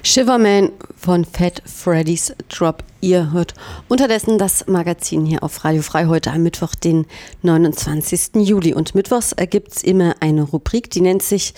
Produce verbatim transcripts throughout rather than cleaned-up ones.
Shiverman von Fat Freddy's Drop. Ihr hört unterdessen das Magazin hier auf Radio Frei heute am Mittwoch, den neunundzwanzigsten Juli. Und mittwochs gibt es immer eine Rubrik, die nennt sich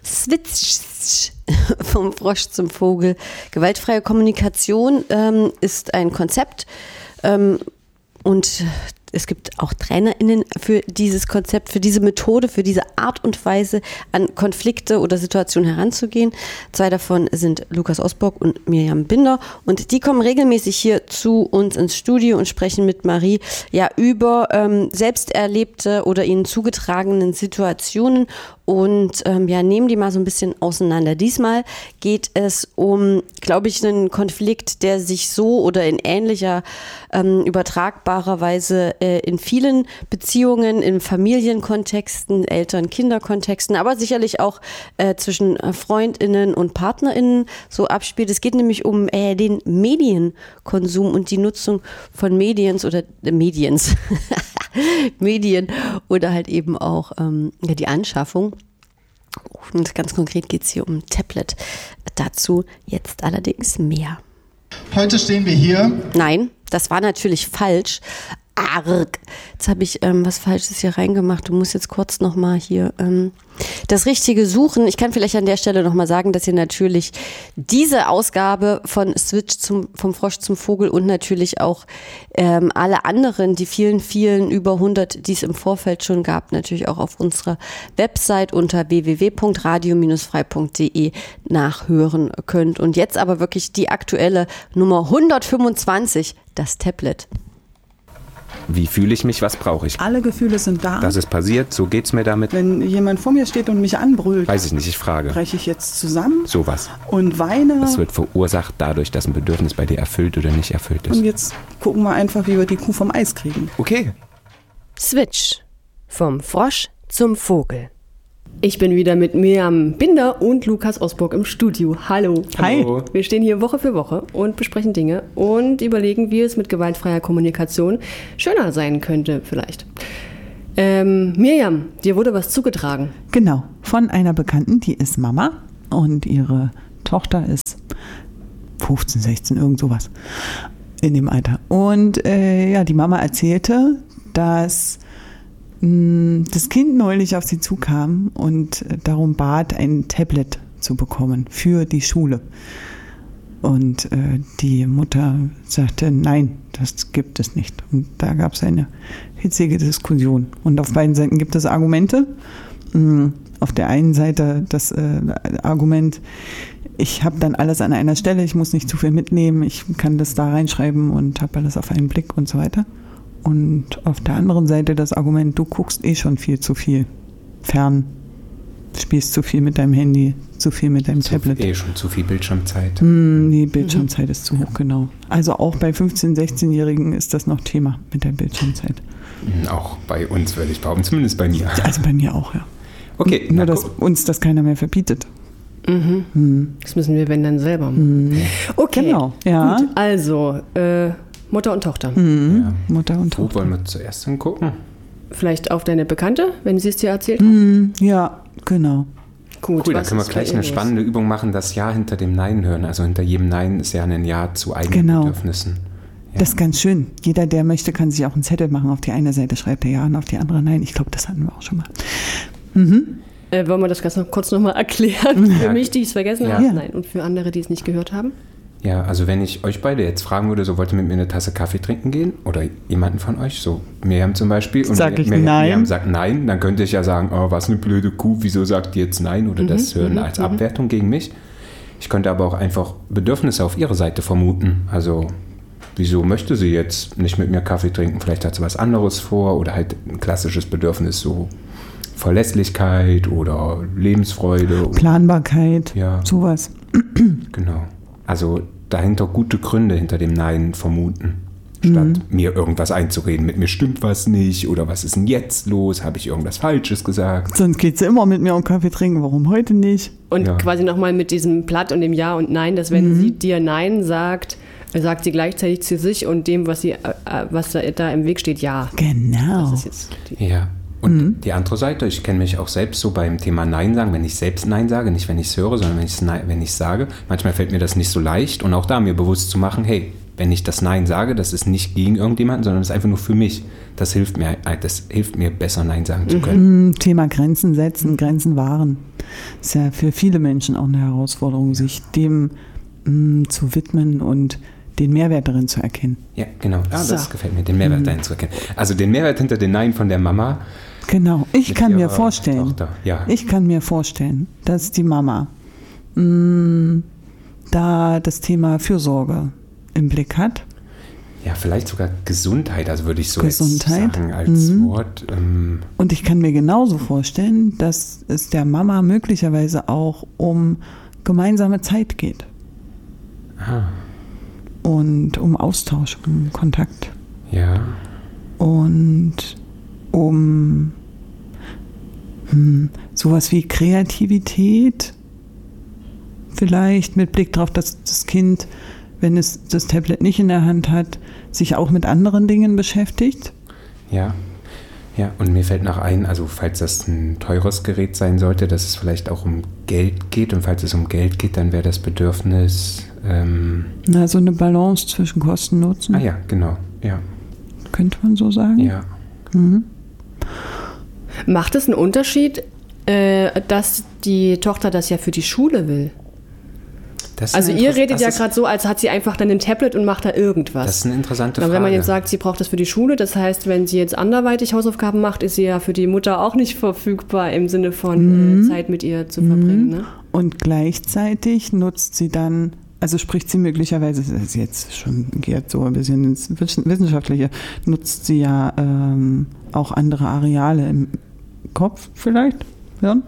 Switch vom Frosch zum Vogel. Gewaltfreie Kommunikation ähm, ist ein Konzept ähm, und es gibt auch TrainerInnen für dieses Konzept, für diese Methode, für diese Art und Weise an Konflikte oder Situationen heranzugehen. Zwei davon sind Lukas Osborg und Miriam Binder und die kommen regelmäßig hier zu uns ins Studio und sprechen mit Marie ja über ähm, selbst erlebte oder ihnen zugetragenen Situationen und ähm, ja, nehmen die mal so ein bisschen auseinander. Diesmal geht es um, glaube ich, einen Konflikt, der sich so oder in ähnlicher ähm, übertragbarer Weise äh, in vielen Beziehungen, in Familienkontexten, Eltern-Kinder-Kontexten, aber sicherlich auch äh, zwischen FreundInnen und PartnerInnen so abspielt. Es geht nämlich um äh, den Medienkonsum und die Nutzung von Mediens oder äh, Mediens. Medien oder halt eben auch ähm, ja, die Anschaffung. Und ganz konkret geht es hier um Tablet. Dazu jetzt allerdings mehr. Heute stehen wir hier. Nein, das war natürlich falsch. Arg. Jetzt habe ich ähm, was Falsches hier reingemacht. Du musst jetzt kurz nochmal hier ähm, das Richtige suchen. Ich kann vielleicht an der Stelle nochmal sagen, dass ihr natürlich diese Ausgabe von Switch zum, vom Frosch zum Vogel und natürlich auch ähm, alle anderen, die vielen, vielen über hundert, die es im Vorfeld schon gab, natürlich auch auf unserer Website unter w w w punkt radio frei punkt d e nachhören könnt. Und jetzt aber wirklich die aktuelle Nummer hundertfünfundzwanzig, das Tablet. Wie fühle ich mich, was brauche ich? Alle Gefühle sind da. Das ist passiert, so geht's mir damit. Wenn jemand vor mir steht und mich anbrüllt, weiß ich nicht, ich frage. breche ich jetzt zusammen Sowas. und weine. Es wird verursacht dadurch, dass ein Bedürfnis bei dir erfüllt oder nicht erfüllt ist. Und jetzt gucken wir einfach, wie wir die Kuh vom Eis kriegen. Okay. Switch. Vom Frosch zum Vogel. Ich bin wieder mit Miriam Binder und Lukas Osborg im Studio. Hallo. Hi. Hallo. Wir stehen hier Woche für Woche und besprechen Dinge und überlegen, wie es mit gewaltfreier Kommunikation schöner sein könnte vielleicht. Ähm, Miriam, dir wurde was zugetragen. Genau, von einer Bekannten, die ist Mama und ihre Tochter ist fünfzehn, sechzehn, irgend sowas in dem Alter. Und äh, ja, die Mama erzählte, dass das Kind neulich auf sie zukam und darum bat, ein Tablet zu bekommen für die Schule. Und äh, die Mutter sagte, nein, das gibt es nicht. Und da gab es eine hitzige Diskussion. Und auf beiden Seiten gibt es Argumente. Auf der einen Seite das äh, Argument, ich habe dann alles an einer Stelle, ich muss nicht zu viel mitnehmen, ich kann das da reinschreiben und habe alles auf einen Blick und so weiter. Und auf der anderen Seite das Argument, du guckst eh schon viel zu viel fern, spielst zu viel mit deinem Handy, zu viel mit deinem zu, Tablet. Eh schon zu viel Bildschirmzeit. Mm, die Bildschirmzeit mhm. ist zu hoch, genau. Also auch bei fünfzehn-, sechzehnjährigen ist das noch Thema mit der Bildschirmzeit. Auch bei uns, würde ich behaupten, zumindest bei mir. Also bei mir auch, ja. Okay. Nur, dass uns das keiner mehr verbietet. Mhm. Mhm. Das müssen wir, wenn dann, selber machen. Mhm. Okay, genau. Ja. Gut, also äh, Mutter und Tochter. Mhm. Ja. Mutter und Wo Tochter. wollen wir zuerst hingucken? Vielleicht auf deine Bekannte, wenn sie es dir erzählt hat? Mhm. Ja, genau. Gut, cool, da was können wir ist gleich bei ihr eine los? spannende Übung machen, das Ja hinter dem Nein hören. Also hinter jedem Nein ist ja ein Ja zu eigenen Genau. Bedürfnissen. Ja. Das ist ganz schön. Jeder, der möchte, kann sich auch einen Zettel machen. Auf die eine Seite schreibt er Ja und auf die andere Nein. Ich glaube, das hatten wir auch schon mal. Mhm. Äh, wollen wir das ganz noch, kurz nochmal erklären? Für Ja. mich, die es vergessen Ja. haben? Ja. Nein. Und für andere, die es nicht gehört haben? Ja, also wenn ich euch beide jetzt fragen würde, so wollt ihr mit mir eine Tasse Kaffee trinken gehen? Oder jemanden von euch, so Miriam zum Beispiel. Und Sag ich Miriam, nein. Miriam sagt nein, dann könnte ich ja sagen, oh, was eine blöde Kuh, wieso sagt die jetzt nein? Oder das hören mhm, als mhm. Abwertung gegen mich. Ich könnte aber auch einfach Bedürfnisse auf ihrer Seite vermuten. Also wieso möchte sie jetzt nicht mit mir Kaffee trinken? Vielleicht hat sie was anderes vor oder halt ein klassisches Bedürfnis, so Verlässlichkeit oder Lebensfreude. Planbarkeit, Ja. sowas. Genau. Also dahinter gute Gründe hinter dem Nein vermuten, statt Mhm. mir irgendwas einzureden. Mit mir stimmt was nicht oder was ist denn jetzt los? Habe ich irgendwas Falsches gesagt? Sonst geht sie immer mit mir um Kaffee trinken. Warum heute nicht? Und Ja. quasi nochmal mit diesem Platt und dem Ja und Nein, dass wenn Mhm. sie dir Nein sagt, sagt sie gleichzeitig zu sich und dem, was, sie, äh, was da, da im Weg steht, Ja. Genau. Das ist jetzt die Ja. Und Mhm. die andere Seite, ich kenne mich auch selbst so beim Thema Nein sagen, wenn ich selbst Nein sage, nicht wenn ich es höre, sondern wenn ich es wenn ich sage. Manchmal fällt mir das nicht so leicht und auch da mir bewusst zu machen, hey, wenn ich das Nein sage, das ist nicht gegen irgendjemanden, sondern das ist einfach nur für mich. Das hilft mir, das hilft mir besser Nein sagen zu können. Mhm. Thema Grenzen setzen, Grenzen wahren. Ist ja für viele Menschen auch eine Herausforderung, sich dem mh, zu widmen und den Mehrwert darin zu erkennen. Ja, genau. Ah, das So. gefällt mir, den Mehrwert dahin zu erkennen. Also den Mehrwert hinter den Nein von der Mama. Genau, ich Mit kann mir ihrer vorstellen, Tochter, ja. ich kann mir vorstellen, dass die Mama mh, da das Thema Fürsorge im Blick hat. Ja, vielleicht sogar Gesundheit, also würde ich so Gesundheit, jetzt sagen als mhm. Wort. Ähm, Und ich kann mir genauso vorstellen, dass es der Mama möglicherweise auch um gemeinsame Zeit geht. ah, Und um Austausch, um Kontakt. ja, Und um hm, sowas wie Kreativität, vielleicht mit Blick darauf, dass das Kind, wenn es das Tablet nicht in der Hand hat, sich auch mit anderen Dingen beschäftigt. ja. Ja, und mir fällt noch ein, also falls das ein teures Gerät sein sollte, dass es vielleicht auch um Geld geht. Und falls es um Geld geht, dann wäre das Bedürfnis, ähm, Na, so eine Balance zwischen Kosten und Nutzen, ah ja, genau, ja, könnte man so sagen. ja. Mhm. Macht es einen Unterschied, äh, dass die Tochter das ja für die Schule will? Das ist Also eine ihr Interess- redet das ja ist- gerade so, als hat sie einfach dann ein Tablet und macht da irgendwas. Das ist eine interessante Na, Frage. wenn man jetzt sagt, sie braucht das für die Schule, das heißt, wenn sie jetzt anderweitig Hausaufgaben macht, ist sie ja für die Mutter auch nicht verfügbar im Sinne von Mhm. äh, Zeit mit ihr zu verbringen. Ne? Und gleichzeitig nutzt sie dann, also spricht sie möglicherweise, das ist jetzt schon geht so ein bisschen ins Wissenschaftliche, nutzt sie ja ähm, auch andere Areale im Kopf vielleicht, Hirn?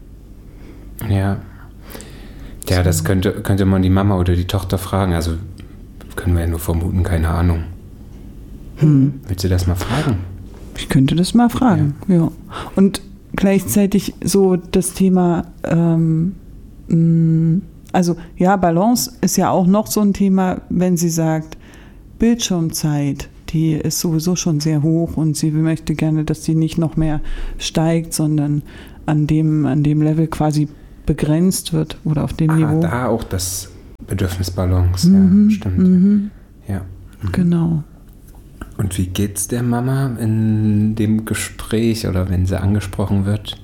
Ja. Ja, das könnte, könnte man die Mama oder die Tochter fragen. Also können wir ja nur vermuten, keine Ahnung. Hm. Willst du das mal fragen? Ich könnte das mal fragen, ja. Und gleichzeitig so das Thema, ähm, mh, also ja, Balance ist ja auch noch so ein Thema, wenn sie sagt, Bildschirmzeit, die ist sowieso schon sehr hoch und sie möchte gerne, dass die nicht noch mehr steigt, sondern an dem, an dem Level quasi begrenzt wird oder auf dem Ah, Niveau. da auch das Bedürfnis Balance. Mhm, Ja, stimmt. mhm, Ja. Mhm. genau. Und wie geht's der Mama in dem Gespräch oder wenn sie angesprochen wird?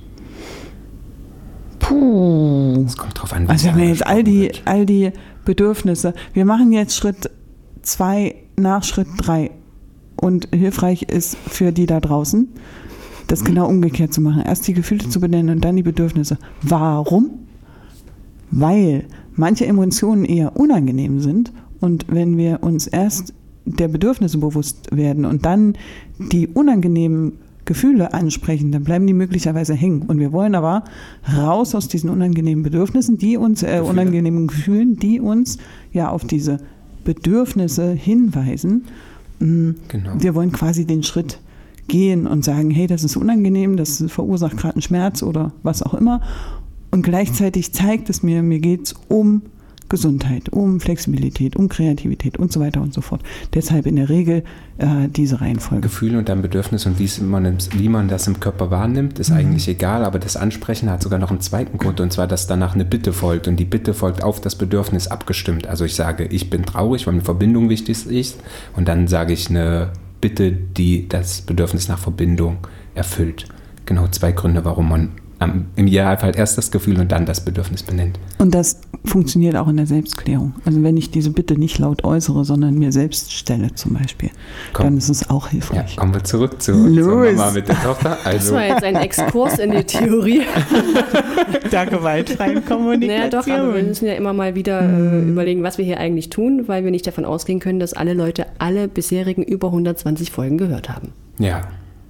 Puh. Es kommt drauf an, wie Also sie wir haben ja jetzt all angesprochen die, wird. all die Bedürfnisse. Wir machen jetzt Schritt zwei nach Schritt drei. Und hilfreich ist für die da draußen, das genau umgekehrt zu machen. Erst die Gefühle zu benennen und dann die Bedürfnisse. Warum? Weil manche Emotionen eher unangenehm sind. Und wenn wir uns erst der Bedürfnisse bewusst werden und dann die unangenehmen Gefühle ansprechen, dann bleiben die möglicherweise hängen. Und wir wollen aber raus aus diesen unangenehmen Bedürfnissen, die uns, äh, unangenehmen Gefühlen, die uns ja auf diese Bedürfnisse hinweisen. Mm, Genau. Wir wollen quasi den Schritt gehen und sagen, hey, das ist unangenehm, das verursacht gerade einen Schmerz oder was auch immer. Und gleichzeitig zeigt es mir, mir geht es um Gesundheit, um Flexibilität, um Kreativität und so weiter und so fort. Deshalb in der Regel äh, diese Reihenfolge. Gefühle und dann Bedürfnis und wie man, wie man das im Körper wahrnimmt, ist Mhm. eigentlich egal, aber das Ansprechen hat sogar noch einen zweiten Grund und zwar, dass danach eine Bitte folgt und die Bitte folgt auf das Bedürfnis abgestimmt. Also ich sage, ich bin traurig, weil eine Verbindung wichtig ist und dann sage ich eine Bitte, die das Bedürfnis nach Verbindung erfüllt. Genau zwei Gründe, warum man ähm, im Idealfall erst das Gefühl und dann das Bedürfnis benennt. Und das funktioniert auch in der Selbstklärung. Also wenn ich diese Bitte nicht laut äußere, sondern mir selbst stelle zum Beispiel, Komm. dann ist es auch Ja, hilfreich. kommen wir zurück zu unserer Los. Mama mit der Tochter. Das Also, war jetzt ein Exkurs in die Theorie. Der gewaltfreien Naja, doch, aber wir müssen ja immer mal wieder äh, überlegen, was wir hier eigentlich tun, weil wir nicht davon ausgehen können, dass alle Leute alle bisherigen über hundertzwanzig Folgen gehört haben. ja.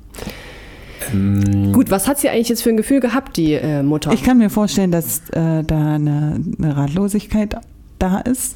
Ähm, Gut, was hat sie eigentlich jetzt für ein Gefühl gehabt, die äh, Mutter? Ich kann mir vorstellen, dass äh, da eine, eine Ratlosigkeit da ist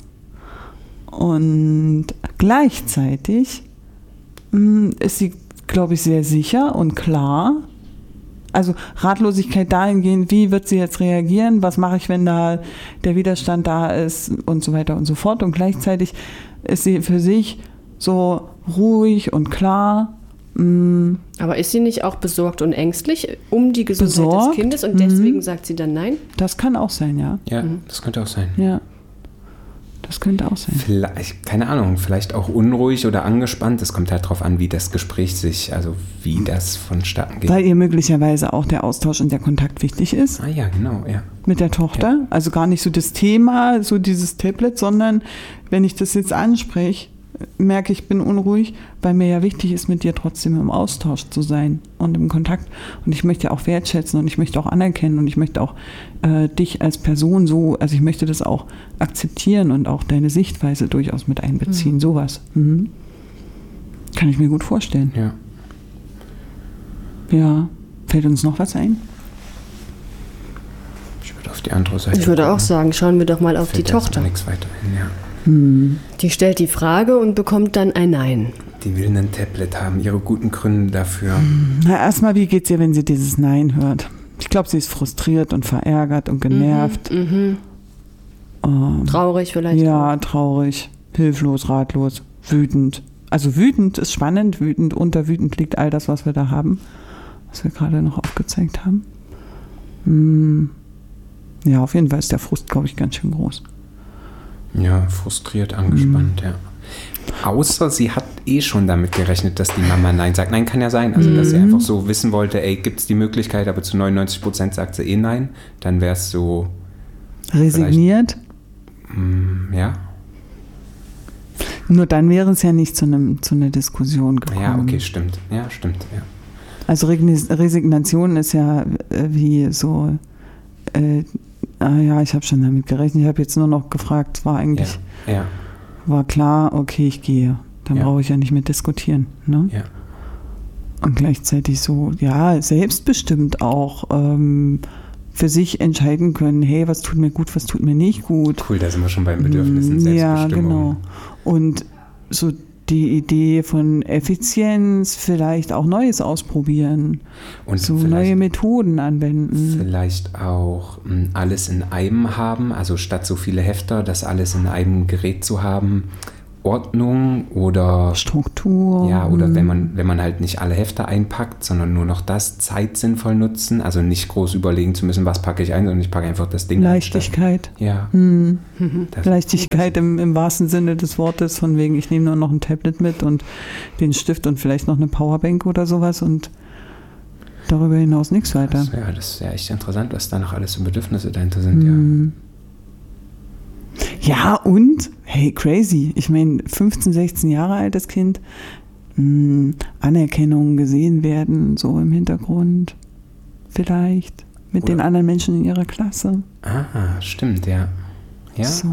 und gleichzeitig mh, ist sie, glaube ich, sehr sicher und klar. Also Ratlosigkeit dahingehend, wie wird sie jetzt reagieren, was mache ich, wenn da der Widerstand da ist und so weiter und so fort. Und gleichzeitig ist sie für sich so ruhig und klar mh, Aber ist sie nicht auch besorgt und ängstlich um die Gesundheit Besorgt? des Kindes und Mhm. deswegen sagt sie dann nein? das kann auch sein, ja. Ja, das könnte auch sein. Ja, das könnte auch sein. Vielleicht, keine Ahnung, vielleicht auch unruhig oder angespannt. Es kommt halt drauf an, wie das Gespräch sich, also wie das vonstatten geht. Weil ihr möglicherweise auch der Austausch und der Kontakt wichtig ist Ah ja, genau, ja. mit der Tochter. Also gar nicht so das Thema, so dieses Tablet, sondern wenn ich das jetzt anspreche, merke ich, bin unruhig, weil mir ja wichtig ist, mit dir trotzdem im Austausch zu sein und im Kontakt. Und ich möchte auch wertschätzen und ich möchte auch anerkennen und ich möchte auch äh, dich als Person so, also ich möchte das auch akzeptieren und auch deine Sichtweise durchaus mit einbeziehen, mhm. sowas. Mhm. Kann ich mir gut vorstellen. Ja. Ja. Fällt uns noch was ein? Ich würde auf die andere Seite Ich würde gucken. auch sagen, schauen wir doch mal auf Fällt die erstmal Tochter. nichts weiter ein, ja. Hm. Die stellt die Frage und bekommt dann ein Nein. Die will ein Tablet haben, ihre guten Gründe dafür. Na, erstmal, wie geht's ihr, wenn sie dieses Nein hört? Ich glaube, sie ist frustriert und verärgert und genervt. Mhm. Ähm, Traurig vielleicht. ja, traurig, hilflos, ratlos, wütend. Also wütend ist spannend, wütend, unter wütend liegt all das, was wir da haben, was wir gerade noch aufgezeigt haben. Hm. Ja, auf jeden Fall ist der Frust, glaube ich, ganz schön groß. Ja, frustriert, angespannt, Mhm. ja. Außer sie hat eh schon damit gerechnet, dass die Mama Nein sagt. Nein, kann ja sein. Also, dass sie einfach so wissen wollte, ey, gibt es die Möglichkeit, aber zu neunundneunzig Prozent sagt sie eh Nein. Dann wäre es so, Resigniert. mh, ja. Nur dann wäre es ja nicht zu, einem, zu einer Diskussion gekommen. Ja, okay, stimmt. Ja, stimmt, ja. Also Regnis- Resignation ist ja äh, wie so, äh, ah ja, ich habe schon damit gerechnet, ich habe jetzt nur noch gefragt, es war eigentlich, Ja, ja, war klar, okay, ich gehe. Dann Ja. brauche ich ja nicht mehr diskutieren. Ne? ja. Und gleichzeitig so, ja, selbstbestimmt auch ähm, für sich entscheiden können, hey, was tut mir gut, was tut mir nicht gut. Cool, da sind wir schon beim Bedürfnissen, Ja, Selbstbestimmung. genau. Und so die Idee von Effizienz, vielleicht auch Neues ausprobieren, Und so vielleicht, neue Methoden anwenden. vielleicht auch mh, alles in einem haben, also statt so viele Hefter, das alles in einem Gerät zu haben. Ordnung oder Struktur. ja, oder wenn man, wenn man halt nicht alle Hefte einpackt, sondern nur noch das Zeit sinnvoll nutzen, also nicht groß überlegen zu müssen, was packe ich ein, sondern ich packe einfach das Ding ein. Leichtigkeit. Ja. Hm. Das, Leichtigkeit im, im wahrsten Sinne des Wortes, von wegen, ich nehme nur noch ein Tablet mit und den Stift und vielleicht noch eine Powerbank oder sowas und darüber hinaus nichts weiter. das, ja, das ist ja echt interessant, was da noch alles für Bedürfnisse dahinter sind, Hm. Ja, und, hey, crazy. Ich meine, fünfzehn, sechzehn Jahre altes Kind, mh, Anerkennung, gesehen werden, so im Hintergrund, vielleicht, mit Oder- den anderen Menschen in ihrer Klasse. ja. Ah, stimmt, ja. Ja. So.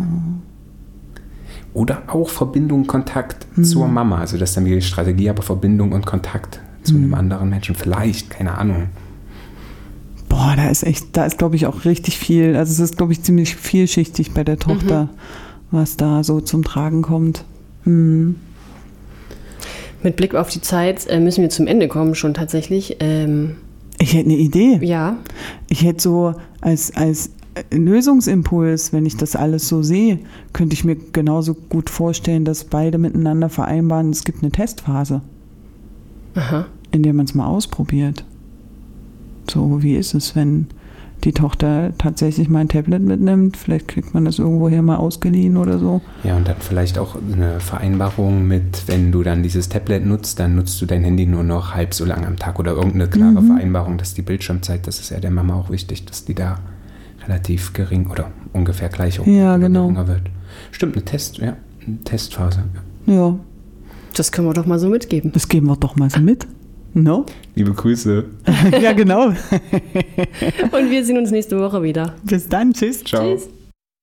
Oder auch Verbindung, Kontakt Hm. zur Mama, also das ist dann wieder die Strategie, aber Verbindung und Kontakt zu Hm. einem anderen Menschen, vielleicht, keine Ahnung. Boah, da ist echt, da ist, glaube ich, auch richtig viel, also es ist, glaube ich, ziemlich vielschichtig bei der Tochter, was da so zum Tragen kommt. Hm. Mit Blick auf die Zeit äh, müssen wir zum Ende kommen schon tatsächlich. Ähm, Ich hätte eine Idee. ja, Ich hätte so als, als Lösungsimpuls, wenn ich das alles so sehe, könnte ich mir genauso gut vorstellen, dass beide miteinander vereinbaren, es gibt eine Testphase, aha. in der man es mal ausprobiert. So, wie ist es, wenn die Tochter tatsächlich mal ein Tablet mitnimmt? Vielleicht kriegt man das irgendwoher mal ausgeliehen oder so. Ja, und dann vielleicht auch eine Vereinbarung mit, wenn du dann dieses Tablet nutzt, dann nutzt du dein Handy nur noch halb so lang am Tag oder irgendeine klare Mhm. Vereinbarung, dass die Bildschirmzeit, das ist ja der Mama auch wichtig, dass die da relativ gering oder ungefähr gleich hoch Ja, oder genau. geringer wird. Stimmt, eine Test, ja, eine Testphase. Ja. Ja, Das können wir doch mal so mitgeben. das geben wir doch mal so mit. No? Liebe Grüße. Ja, genau. Und wir sehen uns nächste Woche wieder. Bis dann. Tschüss. Ciao. Tschüss.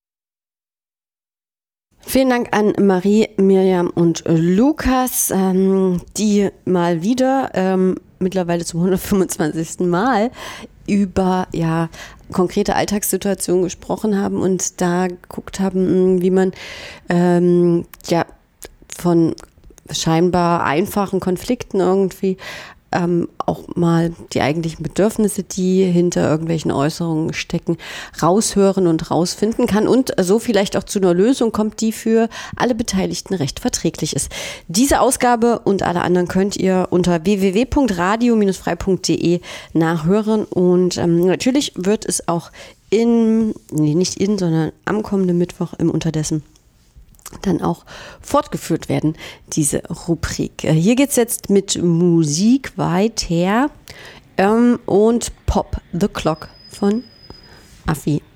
Vielen Dank an Marie, Mirjam und Lukas, ähm, die mal wieder ähm, mittlerweile zum hundertfünfundzwanzigsten Mal über ja, konkrete Alltagssituationen gesprochen haben und da geguckt haben, wie man ähm, ja, von scheinbar einfachen Konflikten irgendwie ähm, auch mal die eigentlichen Bedürfnisse, die hinter irgendwelchen Äußerungen stecken, raushören und rausfinden kann und so vielleicht auch zu einer Lösung kommt, die für alle Beteiligten recht verträglich ist. Diese Ausgabe und alle anderen könnt ihr unter w w w punkt radio Bindestrich frei punkt d e nachhören und ähm, natürlich wird es auch in, nee, nicht in, sondern am kommenden Mittwoch im Unterdessen dann auch fortgeführt werden, diese Rubrik. Hier geht es jetzt mit Musik weiter ähm, und Pop the Clock von Affi.